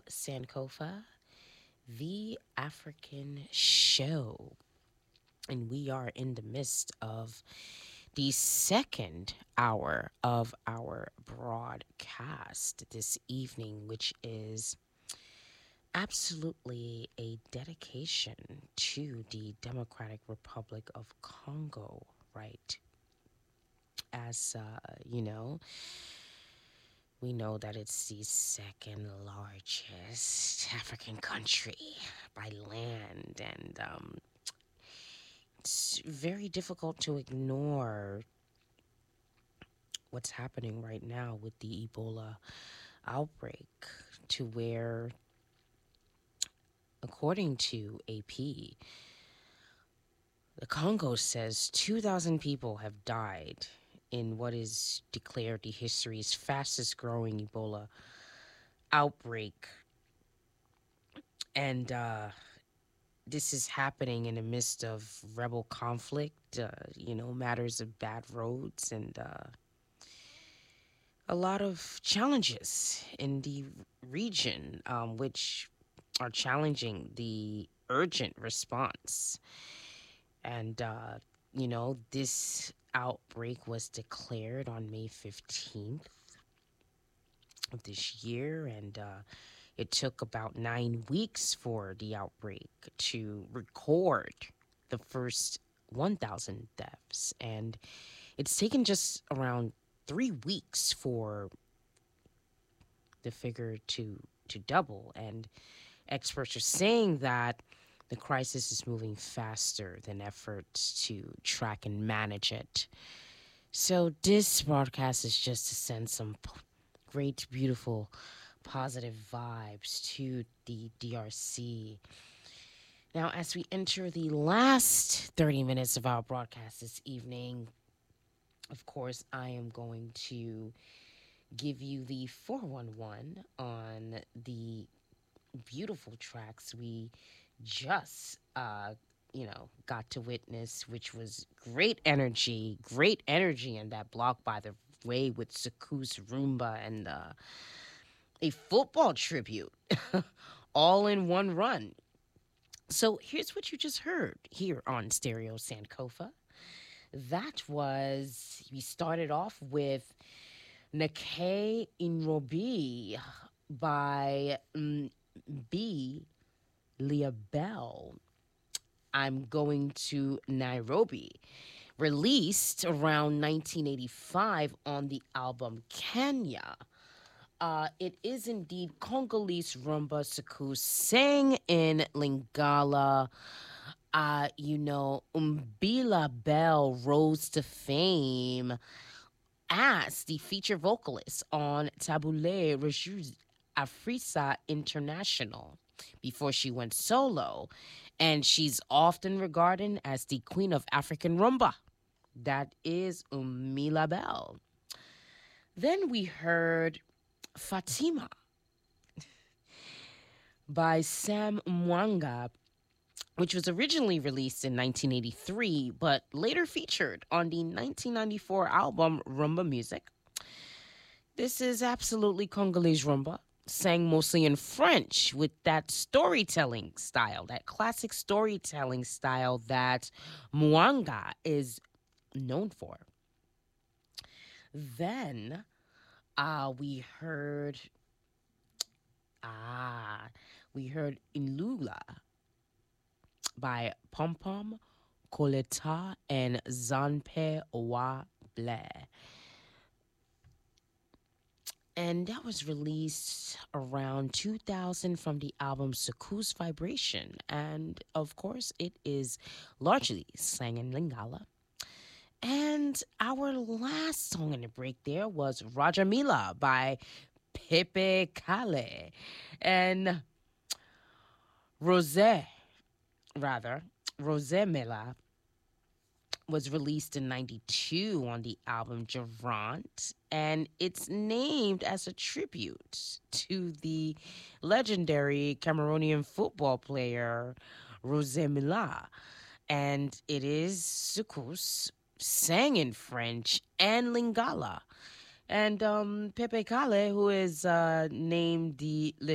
Sankofa, the African show. And we are in the midst of the second hour of our broadcast this evening, which is absolutely a dedication to the Democratic Republic of Congo, right? As you know, we know that it's the second largest African country by land, and it's very difficult to ignore what's happening right now with the Ebola outbreak, to where, according to AP, the Congo says 2,000 people have died in what is declared the history's fastest growing Ebola outbreak. And this is happening in the midst of rebel conflict, matters of bad roads, and a lot of challenges in the region, which are challenging the urgent response. And, this outbreak was declared on May 15th of this year, and it took about 9 weeks for the outbreak to record the first 1,000 deaths. And it's taken just around 3 weeks for the figure to double. And experts are saying that the crisis is moving faster than efforts to track and manage it. So this broadcast is just to send some great, beautiful, positive vibes to the DRC. Now, as we enter the last 30 minutes of our broadcast this evening, of course, I am going to give you the 411 on the beautiful tracks we just got to witness, which was great energy in that block, by the way, with Sakus Rumba and a football tribute all in one run. So here's what you just heard here on Stereo Sankofa. That was, we started off with Nake Inrobi by B. Leah Bell. I'm Going to Nairobi, released around 1985 on the album Kenya. It is indeed Congolese rumba Saku sang in Lingala. Umbila Bell rose to fame as the feature vocalist on Tabule Rejus Afrisa International before she went solo, and she's often regarded as the queen of African rumba. That is Umila Bell. Then we heard Fatima by Sam Mwanga, which was originally released in 1983, but later featured on the 1994 album Rumba Music. This is absolutely Congolese rumba, sang mostly in French with that storytelling style, that classic storytelling style that Mwanga is known for. Then we heard Inlula by Pom Pom, Koleta, and Zanpe Owa Blair. And that was released around 2000 from the album Saku's Vibration. And of course, it is largely sang in Lingala. And our last song in the break there was Rajamila by Pepe Kale. And Rosemela was released in 92 on the album Javant, and it's named as a tribute to the legendary Cameroonian football player Rosemela. And it is Sukus, sang in French and Lingala. And Pepe Kale, who is named the